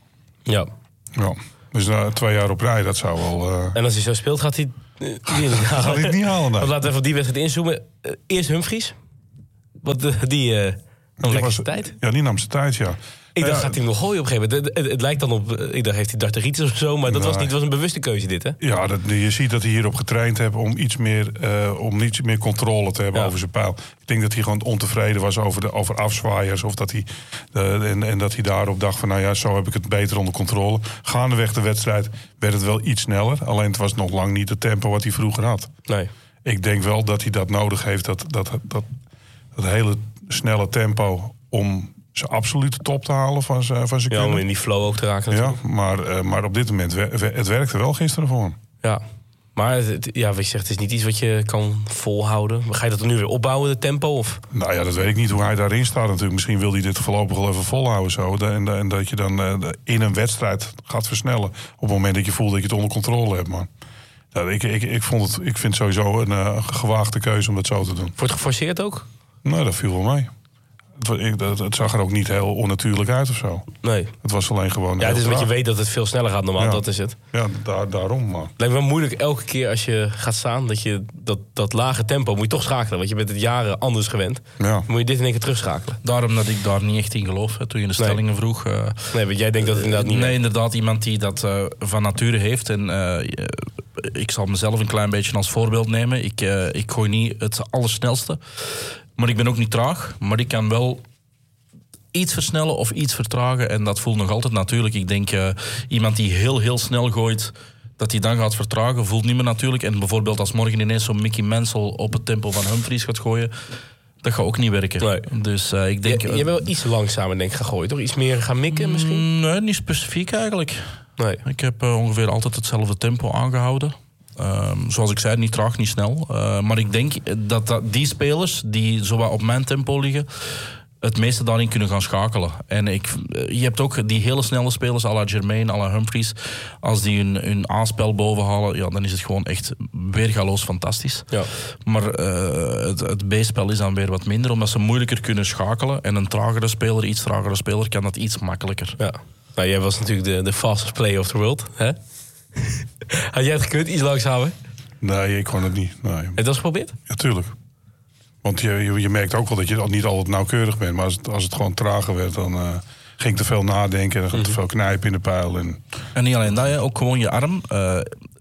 Ja. Ja. Dus uh, twee jaar op rij, dat zou wel... Uh... En als hij zo speelt, gaat hij uh, die niet halen. Gaat hij het niet halen, nee. Laten we even op die wedstrijd inzoomen. Uh, eerst Humphries. Want uh, die uh, nam lekker zijn tijd. Ja, die nam zijn tijd, ja. Ik dacht, ja, gaat hij hem nog gooien op een gegeven moment? Het, het, het lijkt dan op... Ik dacht, heeft hij darteritis of zo? Maar dat nee. was niet, was een bewuste keuze, dit, hè? Ja, dat, je ziet dat hij hierop getraind heeft om iets meer, uh, om iets meer controle te hebben ja. over zijn pijl. Ik denk dat hij gewoon ontevreden was over, de, over afzwaaiers. Of dat hij, uh, en, en dat hij daarop dacht van, nou ja, zo heb ik het beter onder controle. Gaandeweg de wedstrijd werd het wel iets sneller. Alleen het was nog lang niet het tempo wat hij vroeger had. Nee. Ik denk wel dat hij dat nodig heeft, dat, dat, dat, dat hele snelle tempo om... zijn absolute top te halen van zijn van Ja, om in die flow ook te raken natuurlijk. Ja, maar, uh, maar op dit moment, het werkte wel gisteren voor hem. Ja, maar het, ja, wat je zegt, het is niet iets wat je kan volhouden. Ga je dat er nu weer opbouwen, de tempo? Of? Nou ja, dat weet ik niet hoe hij daarin staat natuurlijk. Misschien wil hij dit voorlopig wel even volhouden zo. En, en dat je dan uh, in een wedstrijd gaat versnellen. Op het moment dat je voelt dat je het onder controle hebt, man. Ja, ik, ik, ik, vond het, ik vind het sowieso een uh, gewaagde keuze om dat zo te doen. Wordt het geforceerd ook? Nou, dat viel wel mee. Het, het zag er ook niet heel onnatuurlijk uit of zo. Nee. Het was alleen gewoon... Ja, het is omdat je weet dat het veel sneller gaat normaal, ja. dat is het. Ja, daar, daarom maar. Het lijkt me wel moeilijk elke keer als je gaat staan... dat je dat, dat lage tempo moet je toch schakelen. Want je bent het jaren anders gewend. Ja. Dan moet je dit in één keer terugschakelen. Daarom dat ik daar niet echt in geloof, hè, toen je de stellingen nee. vroeg. Uh, nee, want jij denkt dat het inderdaad niet... Nee, mee. inderdaad, iemand die dat uh, van nature heeft. En uh, ik zal mezelf een klein beetje als voorbeeld nemen. Ik, uh, ik gooi niet het allersnelste. Maar ik ben ook niet traag. Maar ik kan wel... iets versnellen of iets vertragen. En dat voelt nog altijd natuurlijk. Ik denk, uh, iemand die heel, heel snel gooit... dat hij dan gaat vertragen, voelt niet meer natuurlijk. En bijvoorbeeld als morgen ineens zo'n Mickey Mansell... op het tempo van Humphries gaat gooien... dat gaat ook niet werken. Nee. Dus uh, ik denk... Je, je hebt wel iets langzamer denk ik gaan gooien, toch? Iets meer gaan mikken misschien? Nee, niet specifiek eigenlijk. Nee. Ik heb uh, ongeveer altijd hetzelfde tempo aangehouden. Uh, zoals ik zei, niet traag, niet snel. Uh, maar ik denk dat, dat die spelers die zowat op mijn tempo liggen... het meeste daarin kunnen gaan schakelen. En ik, je hebt ook die hele snelle spelers, à la Jermaine, à la Humphries. Als die hun, hun aanspel bovenhalen, ja, dan is het gewoon echt weergaloos fantastisch. Ja. Maar uh, het, het B-spel is dan weer wat minder, omdat ze moeilijker kunnen schakelen. En een tragere speler, iets tragere speler, kan dat iets makkelijker. Ja. Nou, jij was natuurlijk de, de fastest player of the world, hè? Had jij het gekund, iets langzamer? Nee, ik kon het niet. Nee. Heb je dat eens geprobeerd? Ja, tuurlijk. Want je, je, je merkt ook wel dat je niet altijd nauwkeurig bent. Maar als het, als het gewoon trager werd, dan uh, ging ik te veel nadenken. En dan ging mm-hmm. te veel knijpen in de pijl. En, en niet alleen dat, ook gewoon je arm. Uh,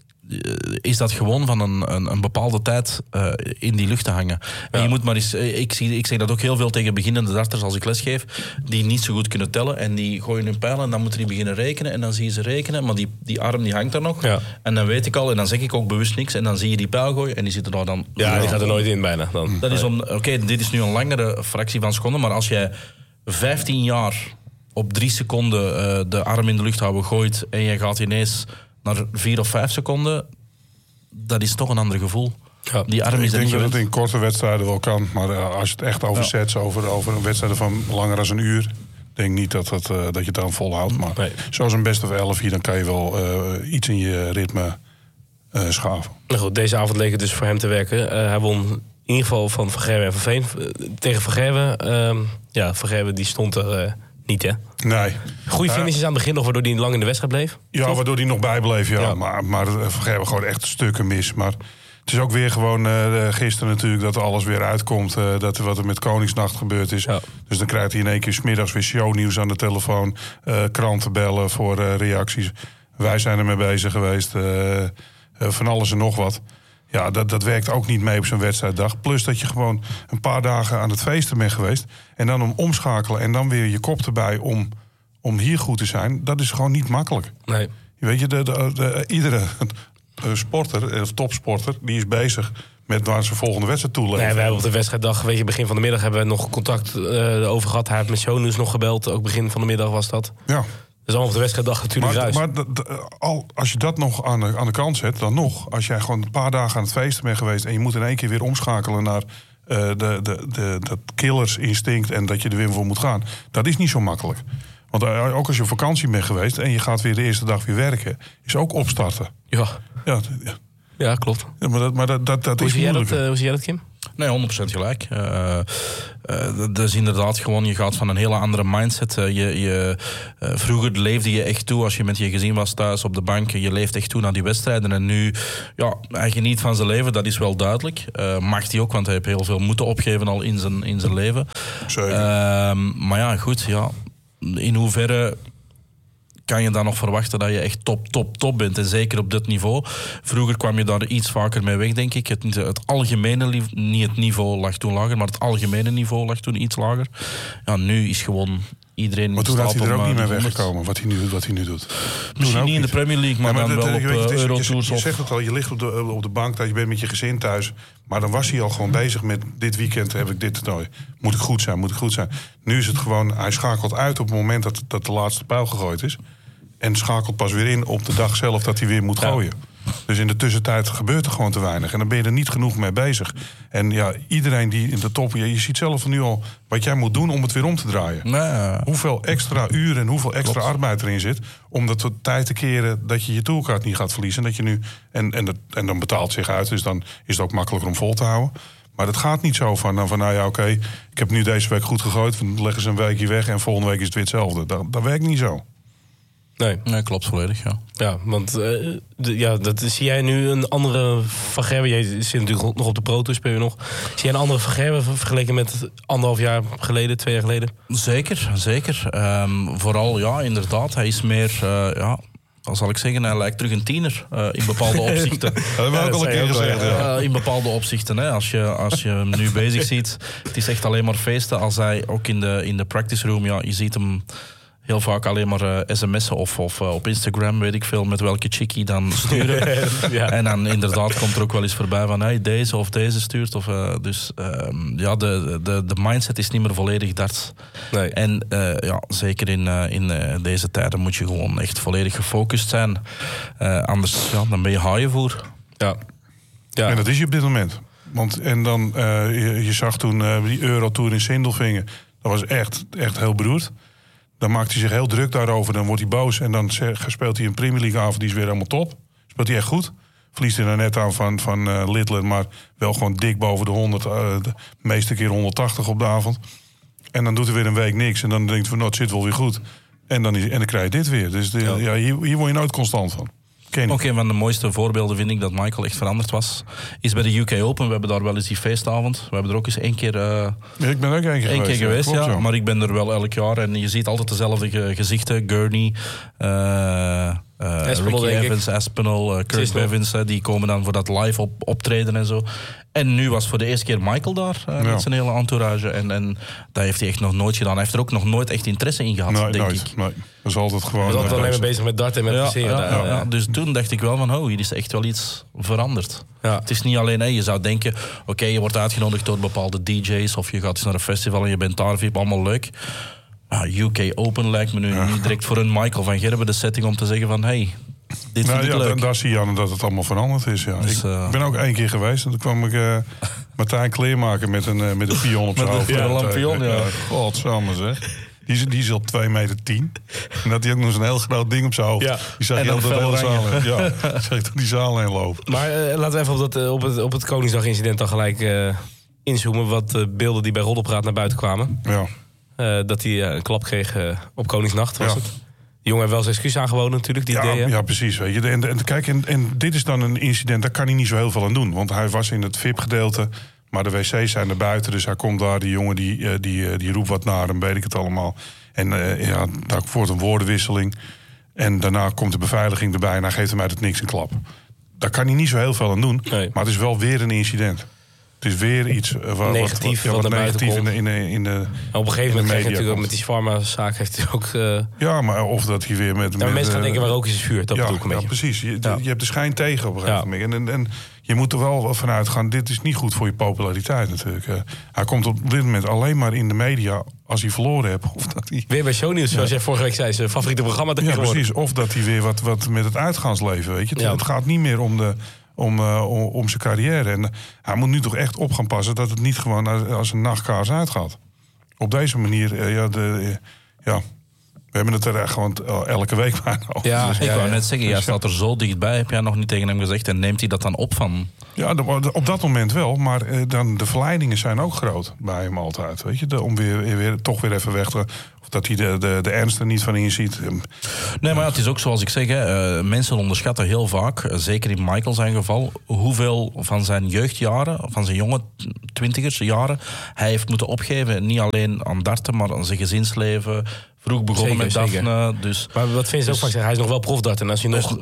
is dat gewoon van een, een, een bepaalde tijd uh, in die lucht te hangen. Ja. En je moet maar eens, ik, zie, ik zeg dat ook heel veel tegen beginnende darters als ik lesgeef, die niet zo goed kunnen tellen en die gooien hun pijlen en dan moeten die beginnen rekenen en dan zie je ze rekenen, maar die, die arm die hangt daar nog. Ja. En dan weet ik al, en dan zeg ik ook bewust niks en dan zie je die pijl gooien en die zit er daar dan... Ja, die gaat er nooit in bijna. Dan. Dat is Oké, okay, dit is nu een langere fractie van seconden, maar als jij vijftien jaar op drie seconden uh, de arm in de lucht houden gooit en je gaat ineens naar vier of vijf seconden, dat is toch een ander gevoel. Ja. Die arm is ik denk dat het in korte wedstrijden wel kan, maar uh, als je het echt over sets, ja. over, over wedstrijden van langer dan een uur, denk niet dat, dat, uh, dat je het dan volhoudt. Maar nee. zoals een best of elf hier, dan kan je wel uh, iets in je ritme uh, schaven. Nou goed, deze avond leek het dus voor hem te werken. Uh, hij won in ieder geval van Van Gerwen en Van Veen. Uh, tegen Van Gerwen, uh, ja, Van Gerwen die stond er... Uh, Niet, hè? Nee. Goede finishes uh, aan het begin nog, waardoor hij lang in de wedstrijd bleef? Ja, toch? waardoor hij nog bijbleef, ja. ja. Maar, maar Van Gerwen gewoon echt stukken mis. Maar Het is ook weer gewoon uh, gisteren natuurlijk dat alles weer uitkomt. Uh, dat wat er met Koningsnacht gebeurd is. Ja. Dus dan krijgt hij in één keer 's middags weer shownieuws aan de telefoon. Uh, kranten bellen voor uh, reacties. Wij zijn ermee bezig geweest. Uh, uh, van alles en nog wat. Ja, dat, dat werkt ook niet mee op zo'n wedstrijddag. Plus dat je gewoon een paar dagen aan het feesten bent geweest. En dan om omschakelen en dan weer je kop erbij om, om hier goed te zijn. Dat is gewoon niet makkelijk. Nee. Weet je, de, de, de, iedere sporter, of topsporter, die is bezig met waar ze volgende wedstrijd toe leven. Nee, we hebben op de wedstrijddag, weet je, begin van de middag hebben we nog contact uh, over gehad. Hij heeft met shownieuws nog gebeld. Ook begin van de middag was dat. Ja. Dus allemaal op de wedstrijddag natuurlijk maar, ruis. Maar de, de, al, als je dat nog aan de, aan de kant zet, dan nog. Als jij gewoon een paar dagen aan het feesten bent geweest en je moet in één keer weer omschakelen naar uh, de, de, de, dat killersinstinct en dat je er weer voor moet gaan. Dat is niet zo makkelijk. Want uh, ook als je op vakantie bent geweest en je gaat weer de eerste dag weer werken, is ook opstarten. Ja, ja, ja. ja klopt. Ja, maar dat, maar dat, dat, dat hoe, is zie jij dat, uh, hoe zie jij dat, Kim? Nee, honderd procent gelijk. Uh, uh, dat is inderdaad gewoon, je gaat van een hele andere mindset. Uh, je, je, uh, vroeger leefde je echt toe als je met je gezin was thuis op de bank. Je leeft echt toe naar die wedstrijden. En nu, ja, hij geniet van zijn leven, dat is wel duidelijk. Uh, mag hij ook, want hij heeft heel veel moeten opgeven al in zijn, in zijn leven. Zeker. Uh, maar ja, goed, ja. In hoeverre kan je dan nog verwachten dat je echt top, top, top bent. En zeker op dit niveau. Vroeger kwam je daar iets vaker mee weg, denk ik. Het, het algemene, niet het niveau lag toen lager, maar het algemene niveau lag toen iets lager. Ja, nu is gewoon iedereen... Maar toen had hij er ook niet mee weggekomen, wat hij nu doet. Wat hij nu doet. Misschien niet in de Premier League, maar, ja, maar dan dat, wel op uh, Eurotours. Je, je zegt het al, je ligt op de, op de bank, dat je bent met je gezin thuis. Maar dan was hij al gewoon bezig met dit weekend heb ik dit toernooi. Moet ik goed zijn, moet ik goed zijn. Nu is het gewoon, hij schakelt uit op het moment dat, dat de laatste pijl gegooid is. En schakelt pas weer in op de dag zelf dat hij weer moet gooien. Ja. Dus in de tussentijd gebeurt er gewoon te weinig. En dan ben je er niet genoeg mee bezig. En ja, iedereen die in de top... Je, je ziet zelf nu al wat jij moet doen om het weer om te draaien. Nee. Hoeveel extra uren en hoeveel extra Klopt. arbeid erin zit... om dat tijd te keren dat je je toolkaart niet gaat verliezen. Dat je nu, en, en, dat, en dan betaalt het zich uit. Dus dan is het ook makkelijker om vol te houden. Maar dat gaat niet zo van, van nou ja, oké... Okay, ik heb nu deze week goed gegooid. Dan leggen ze een weekje weg en volgende week is het weer hetzelfde. Dat, dat werkt niet zo. Nee. nee, klopt volledig, ja. Ja, want uh, de, ja, dat, zie jij nu een andere Van Gerwen... Jij zit natuurlijk nog op de Pro Tour, speel je nog. Zie jij een andere Van Gerwen vergeleken met anderhalf jaar geleden, twee jaar geleden? Zeker, zeker. Um, vooral, ja, inderdaad. Hij is meer, uh, ja... Dan zal ik zeggen, hij lijkt terug een tiener uh, in bepaalde opzichten. Dat hebben we ook al een keer gezegd. Ja. Uh, in bepaalde opzichten. Hè. Als, je, als je hem nu bezig ziet, het is echt alleen maar feesten. Als hij ook in de, in de practice room, ja, je ziet hem... heel vaak alleen maar uh, sms'en of, of uh, op Instagram, weet ik veel, met welke chickie dan sturen. ja. En dan inderdaad komt er ook wel eens voorbij van hey, deze of deze stuurt. Of, uh, dus um, ja, de, de, de mindset is niet meer volledig darts. Nee. En uh, ja, zeker in, uh, in uh, deze tijden moet je gewoon echt volledig gefocust zijn. Uh, anders ja, dan ben je haaienvoer. Ja. Ja. En dat is je op dit moment. Want, en dan, uh, je, je zag toen uh, die Eurotour in Sindelfingen. Dat was echt, echt heel beroerd. Dan maakt hij zich heel druk daarover, dan wordt hij boos... en dan speelt hij een Premier League avond, die is weer helemaal top. Speelt hij echt goed. Verliest hij er net aan van, van uh, Littler... maar wel gewoon dik boven de honderd. Uh, de meeste keer honderdtachtig op de avond. En dan doet hij weer een week niks. En dan denkt hij van, nou, het zit wel weer goed. En dan, is, en dan krijg je dit weer. Dus de, ja. Ja, hier, hier word je nooit constant van. Ook een van de mooiste voorbeelden vind ik dat Michael echt veranderd was. Is bij de U K Open. We hebben daar wel eens die feestavond. We hebben er ook eens één keer, uh, ja, ik ben ook één keer één geweest. Keer geweest ja, ja, maar ik ben er wel elk jaar. En je ziet altijd dezelfde ge- gezichten. Gurney, uh, uh, Ricky Evans, Aspinall, uh, Kurt Bevins. Uh, die komen dan voor dat live op, optreden en zo. En nu was voor de eerste keer Michael daar. Uh, ja. Met zijn hele entourage. En, en dat heeft hij echt nog nooit gedaan. Hij heeft er ook nog nooit echt interesse in gehad, nee, denk nooit, ik. Nee. Dat is altijd gewoon... We zijn altijd alleen maar bezig met darten en met ja, passeren. Ja, ja, ja. Dus toen dacht ik wel van, oh, hier is echt wel iets veranderd. Ja. Het is niet alleen, hè, je zou denken, oké, okay, je wordt uitgenodigd door bepaalde D J's of je gaat eens naar een festival en je bent daar, vind je allemaal leuk. Ah, U K Open lijkt me nu ja. niet direct voor een Michael van Gerwen de setting om te zeggen van, hey, dit nou, vind ik ja, leuk. En daar zie je aan dat het allemaal veranderd is. Ja. Dus, uh... Ik ben ook één keer geweest en toen kwam ik uh, Martijn Kleermaker met een, uh, met een pion op zijn hoofd. Met een lampion, ja. ja. Godsamme zeg. Die is, die is al twee meter tien. En dat hij ook nog zo'n heel groot ding op zijn hoofd. Ja. Die zag je al de hele zaal heen. Ja, zag je toch die zaal heen lopen. Maar uh, laten we even op, dat, uh, op, het, op het Koningsdag-incident dan gelijk uh, inzoomen. Wat uh, beelden die bij Roddelpraat naar buiten kwamen. Ja. Uh, dat hij uh, een klap kreeg uh, op Koningsnacht, was ja. het. jongen heeft wel zijn excuus aangeboden natuurlijk, die ja, ideeën. Ja, precies. Weet je. En, en, kijk, en, en dit is dan een incident, daar kan hij niet zo heel veel aan doen. Want hij was in het V I P-gedeelte, maar de wc's zijn er buiten. Dus hij komt daar, die jongen die, uh, die, uh, die roept wat naar hem, weet ik het allemaal. En uh, ja, daar wordt een woordenwisseling. En daarna komt de beveiliging erbij en hij geeft hem uit het niks een klap. Daar kan hij niet zo heel veel aan doen. Nee. Maar het is wel weer een incident. Het is weer iets uh, wat, negatief wat, wat, ja, wat wat negatief in, in, in, in de op een gegeven moment krijg je natuurlijk komt. ook met die pharma-zaak heeft hij ook. Uh... Ja, maar of dat hij weer met. Ja, met mensen gaan uh, denken waar ook is het vuur. Dat ja, bedoel ik een ja, beetje. Precies. Je, ja. je hebt de schijn tegen op een gegeven moment. En, en, en je moet er wel vanuit gaan. Dit is niet goed voor je populariteit natuurlijk. Uh, hij komt op dit moment alleen maar in de media als hij verloren hebt. Of dat hij... Weer bij Shownieuws, zoals ja. jij vorige week zei, zijn favoriete programma. Ja, precies. Of dat hij weer wat, wat met het uitgaansleven. Weet je. Het, ja. het gaat niet meer om de. Om, uh, om, om zijn carrière. En uh, hij moet nu toch echt op gaan passen dat het niet gewoon als, als een nachtkaars uitgaat. Op deze manier, uh, ja, de, uh, ja, we hebben het er echt gewoon uh, elke week bijna over. Ja, dus, ik wou ja, net zeggen, jij staat er zo dichtbij, heb jij nog niet tegen hem gezegd, en neemt hij dat dan op van? Ja, de, op dat moment wel, maar uh, dan de verleidingen zijn ook groot bij hem altijd. Weet je, de, om weer, weer, toch weer even weg te... Of dat hij de, de, de ernst er niet van inziet. Nee, maar ja, het is ook zoals ik zeg, hè, uh, mensen onderschatten heel vaak, uh, zeker in Michael zijn geval, hoeveel van zijn jeugdjaren, van zijn jonge twintigers jaren, hij heeft moeten opgeven. Niet alleen aan darten, maar aan zijn gezinsleven. Vroeg begonnen zeker, met Daphne. Dus, maar wat vind je dus, ook van zeggen? Hij is nog wel profdarter. En als hij nog